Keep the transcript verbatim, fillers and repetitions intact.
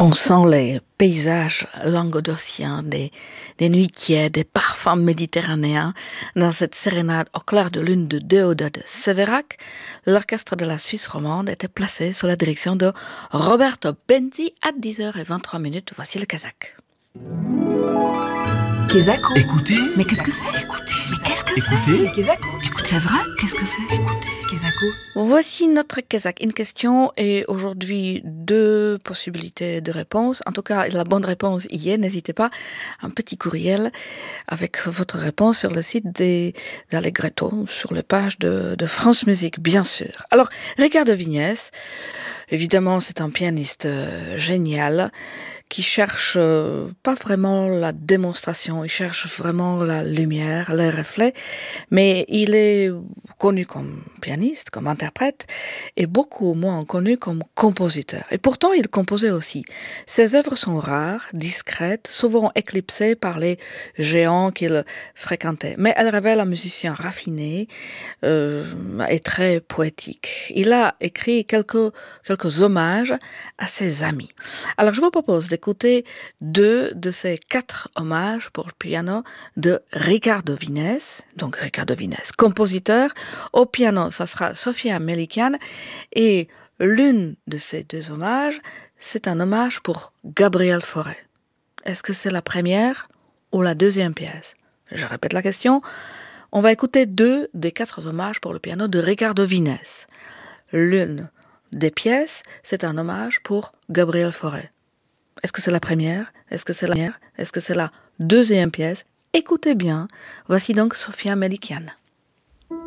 On sent les paysages languedociens, des, des nuits tièdes, des parfums méditerranéens. Dans cette sérénade au clair de lune de Déodat de Sévérac, l'orchestre de la Suisse romande était placé sous la direction de Roberto Benzi à dix heures vingt-trois minutes. Voici le Kazakh. Kezako. Écoutez. Mais qu'est-ce que c'est? Écoutez. Mais qu'est-ce que Écoutez. c'est? Kezako. Écoutez. C'est vrai? Qu'est-ce que c'est? Écoutez. Kezako. Voici notre Kazakh. Une question et aujourd'hui deux possibilités de réponse. En tout cas, la bonne réponse y est. N'hésitez pas. Un petit courriel avec votre réponse sur le site des d'Allegretto, sur les pages de, de France Musique, bien sûr. Alors, Ricardo Vignès, évidemment, c'est un pianiste euh, génial qui cherche euh, pas vraiment la démonstration, il cherche vraiment la lumière, les reflets, mais il est connu comme pianiste, comme interprète, et beaucoup moins connu comme compositeur. Et pourtant, il composait aussi. Ses œuvres sont rares, discrètes, souvent éclipsées par les géants qu'il fréquentait, mais elles révèlent un musicien raffiné euh, et très poétique. Il a écrit quelques, quelques hommages à ses amis. Alors, je vous propose d'écouter deux de ces quatre hommages pour le piano de Ricardo Vignès. Donc, Ricardo Vignès, compositeur. Au piano, ça sera Sofia Melikian. Et l'une de ces deux hommages, c'est un hommage pour Gabriel Fauré. Est-ce que c'est la première ou la deuxième pièce? Je répète la question. On va écouter deux des quatre hommages pour le piano de Ricardo Vignès. L'une des pièces, c'est un hommage pour Gabriel Fauré. Est-ce que c'est la première? Est-ce que c'est la première? Est-ce que c'est la deuxième pièce? Écoutez bien. Voici donc Sofia Melikian.